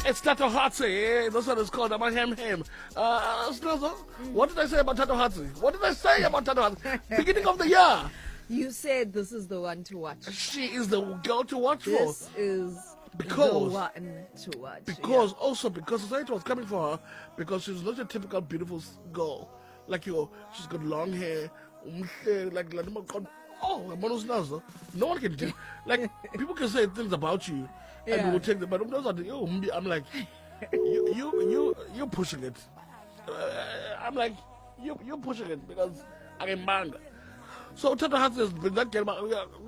It's Tato Hatsi. That's what it's called. I'm a ham. Snazo, what did I say about Tato Hatsi? What did I say about Tato Hatsi? Beginning of the year. You said this is the one to watch. She is the girl to watch for. This is Because- the one to watch. Because society was coming for her because she's not a typical beautiful girl. Like she's got long hair, like oh, no one can do. Like people can say things about you, and Yeah. we will take them. But I'm like, you're pushing it. I'm like, you're pushing it because I'm in manga. So Tato Hatsi has been that girl,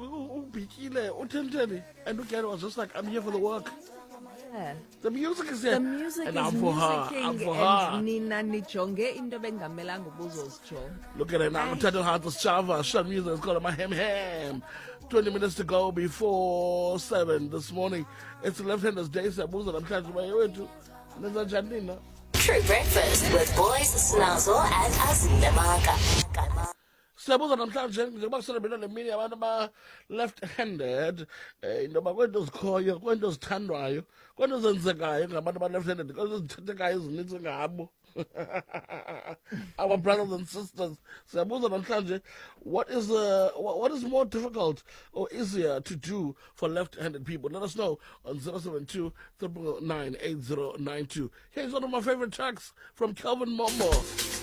and the girl was just like, I'm here for the work. Yeah. The music is there. The music and is I'm for her. musicking, I'm for and her. nina nijonge into bengamelanga ubuzozijonga. Look at it now. Tato Hatsi Chava. Shut music is called my ham. 20 minutes to go before 7 this morning. It's Left-Handers Day. So I'm trying to my way to. True Breakfast with boys Snazo and Azinda Siyabuza namhlanje njengoba kuselebela le mini abantu aba-left-handed intoba kwento zikhoyo kwento zithandwayo kwento zenzekayo ngabantu aba-left-handed kwento ezithathekayo ezinintsi ngabo our brothers and sisters. Siyabuza namhlanje what is more difficult or easier to do for left-handed people? Let us know on 072 999 8092. Here's one of my favorite tracks from Kelvin Momo.